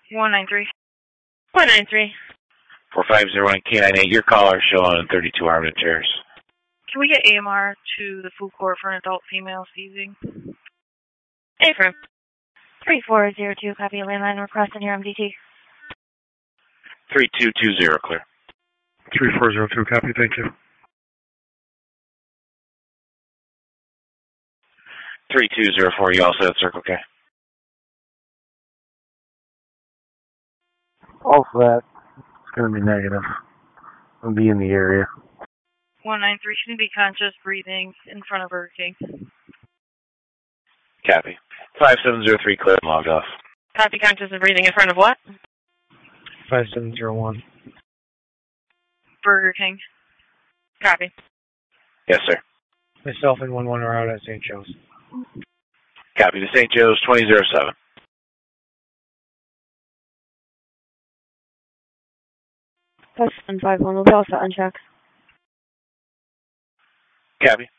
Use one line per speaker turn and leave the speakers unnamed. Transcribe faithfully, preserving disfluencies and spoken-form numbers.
one nine three.
one nine three.
four five zero one K nine eight, your caller showing thirty-two Armament Terrace.
Can we get A M R to the food court for an adult female seizing?
Affirm.
three four zero two, copy landline request in your M D T.
three two two zero, clear.
three four zero two, copy, thank you.
three two zero four, you all set at Circle K?
All set. It's going to be negative. I'll be in the area.
one nine three, shouldn't be conscious breathing in front of Burger King.
Copy. five seven zero three, clear and logged off.
Copy, conscious of breathing in front of what?
five seven zero one.
Burger King.
Copy.
Yes, sir.
Myself and one one are out at Saint Joe's.
Copy to Saint Joe's, twenty oh seven.
Seven five one will be all set on check.
Copy.